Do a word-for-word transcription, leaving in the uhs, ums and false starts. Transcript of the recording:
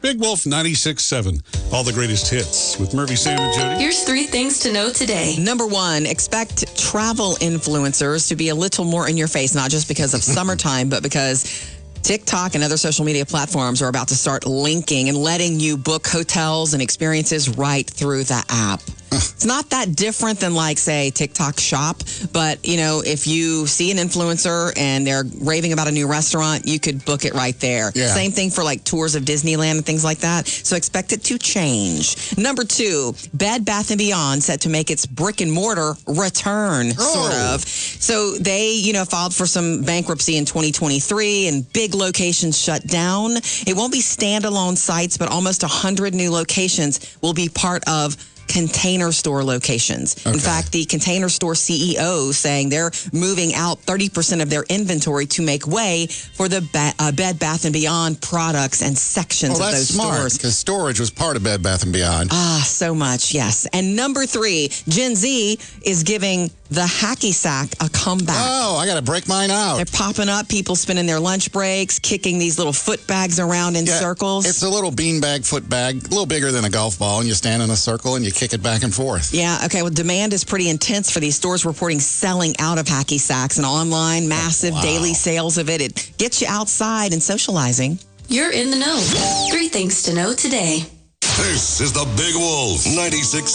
Big Wolf ninety-six point seven. All the greatest hits with Murphy, Sam, and Jody. Here's three things to know today. Number one, expect travel influencers to be a little more in your face, not just because of summertime, but because TikTok and other social media platforms are about to start linking and letting you book hotels and experiences right through the app. It's not that different than, like, say, TikTok Shop. But, you know, if you see an influencer and they're raving about a new restaurant, you could book it right there. Yeah. Same thing for, like, tours of Disneyland and things like that. So expect it to change. Number two, Bed Bath and Beyond set to make its brick and mortar return, Oh. sort of. So they, you know, filed for some bankruptcy in twenty twenty-three and big locations shut down. It won't be standalone sites, but almost one hundred new locations will be part of Container Store locations. Okay. In fact, the Container Store C E O saying they're moving out thirty percent of their inventory to make way for the ba- uh, Bed Bath and Beyond products and sections Well, of that's those smart stores. because storage was part of Bed Bath and Beyond. Ah, so much, yes. And number three, Gen Z is giving the hacky sack a comeback. Oh, I got to break mine out. They're popping up, people spending their lunch breaks, kicking these little foot bags around in Yeah, circles. It's a little beanbag foot bag, a little bigger than a golf ball, and you stand in a circle and you kick it back and forth. Yeah, okay. Well, demand is pretty intense for these stores reporting selling out of hacky sacks and online, massive wow. daily sales of it. It gets you outside and socializing. You're in the know. Three things to know today. This is the Big Wolf ninety-six